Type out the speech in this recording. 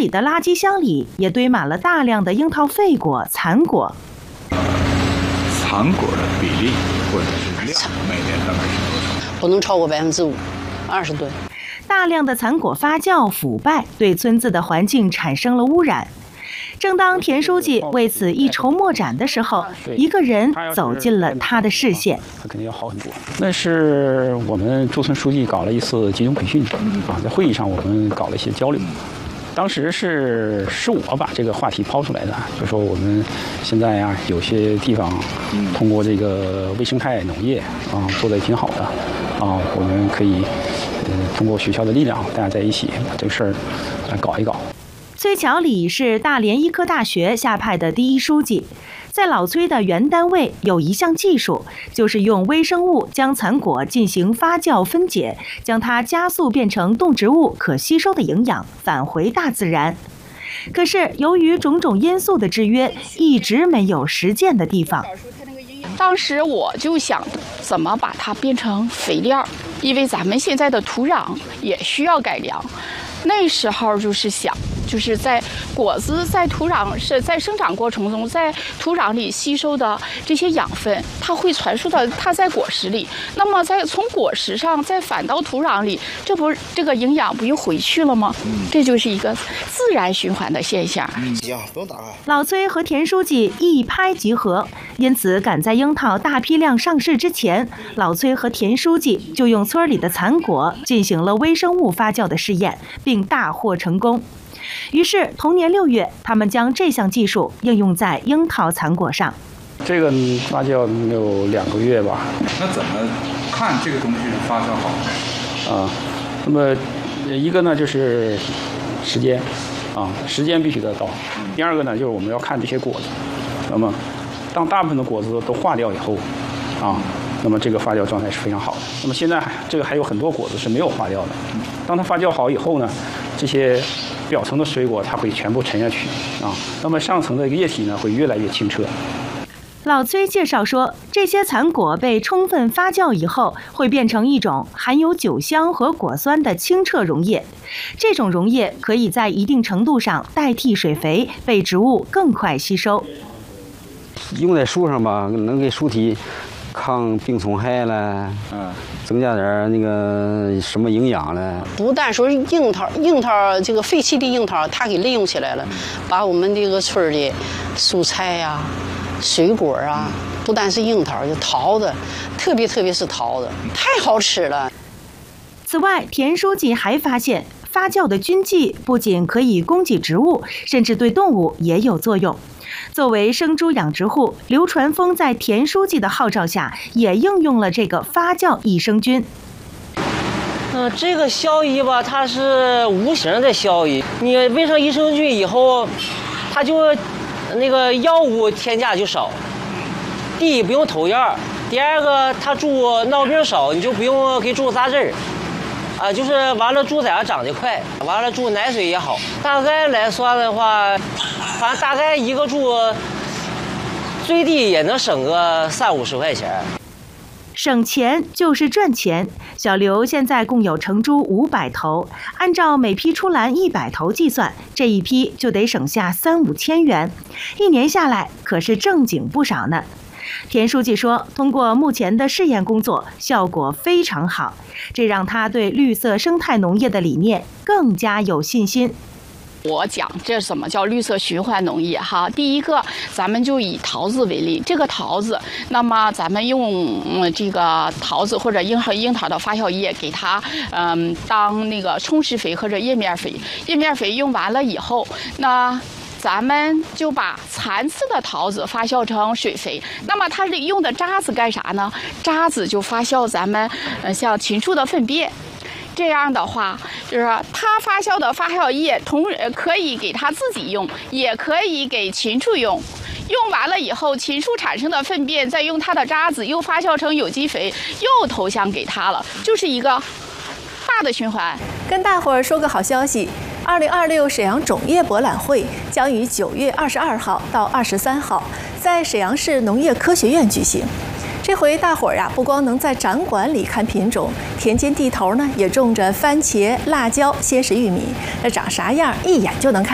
里的垃圾箱里也堆满了大量的樱桃废果、残果。 残果的比例或者是量，每年大概是多少？ 不能超过5%，20吨。 大量的残果发酵腐败，对村子的环境产生了污染。正当田书记为此一筹莫展的时候，一个人走进了他的视线。 他肯定要好很多。那是我们驻村书记搞了一次集中培训啊，在会议上我们搞了一些交流。当时是我把这个话题抛出来的，就说我们现在啊，有些地方通过这个微生态农业啊做得挺好的啊，我们可以通过学校的力量，大家在一起把这个事儿搞一搞。 崔乔里是大连医科大学下派的第一书记，在老崔的原单位有一项技术，就是用微生物将残果进行发酵分解，将它加速变成动植物可吸收的营养，返回大自然。可是由于种种因素的制约，一直没有实践的地方。 当时我就想怎么把它变成肥料，因为咱们现在的土壤也需要改良。那时候就是想，就是在果子在土壤是在生长过程中，在土壤里吸收的这些养分，它会传输到它在果实里，那么再从果实上再返到土壤里，这个营养不又回去了吗？这就是一个自然循环的现象。 行，不用打开。 老崔和田书记一拍即合，因此赶在樱桃大批量上市之前，老崔和田书记就用村里的残果进行了微生物发酵的试验，并大获成功。于是同年6月，他们将这项技术应用在樱桃残果上。 这个发酵有2个月吧。 那怎么看这个东西发酵好啊？那么一个呢就是时间啊，时间必须得到。第二个呢就是我们要看这些果子，那么当大部分的果子都化掉以后啊，那么这个发酵状态是非常好的。那么现在这个还有很多果子是没有发酵的，当它发酵好以后呢，这些表层的水果它会全部沉下去啊，那么上层的液体呢会越来越清澈。 老崔介绍说，这些残果被充分发酵以后，会变成一种含有酒香和果酸的清澈溶液。这种溶液可以在一定程度上代替水肥，被植物更快吸收。 用在树上吧，能给树体抗病虫害了，增加点那个什么营养了。 不但说樱桃这个废弃的樱桃，它给利用起来了，把我们这个村里蔬菜呀、水果啊，不单是樱桃，就桃子，特别是桃子，太好吃了。 此外，田书记还发现，发酵的菌剂不仅可以供给植物，甚至对动物也有作用。作为生猪养殖户，刘传峰在田书记的号召下，也应用了这个发酵益生菌。 这个效益吧，它是无形的效益。你喂上益生菌以后，它就那个药物添加就少。第一，不用投药；第二个，它猪闹病少，你就不用给猪扎针儿。就是完了，猪崽子长得快，完了猪奶水也好。大概来算的话，反正大概一个猪最低也能省个30-50块钱。 省钱就是赚钱。小刘现在共有成猪500头，按照每批出栏100头计算，这一批就得省下3-5千元，1年下来可是正经不少呢。田书记说，通过目前的试验工作，效果非常好，这让他对绿色生态农业的理念更加有信心。 我讲这怎么叫绿色循环农业哈？第一个，咱们就以桃子为例，这个桃子，那么咱们用这个桃子或者樱桃的发酵液给它当那个充实肥或者叶面肥，叶面肥用完了以后，那咱们就把残次的桃子发酵成水肥，那么它用的渣子干啥呢？渣子就发酵咱们像禽畜的粪便。这样的话，就是它发酵的发酵液，可以给它自己用，也可以给禽畜用。用完了以后，禽畜产生的粪便再用它的渣子又发酵成有机肥，又投向给它了，就是一个大的循环。 跟大伙儿说个好消息，2026沈阳种业博览会将于9月22号到23号在沈阳市农业科学院举行。这回大伙儿呀，不光能在展馆里看品种，田间地头呢也种着番茄、辣椒、鲜食玉米，这长啥样一眼就能看。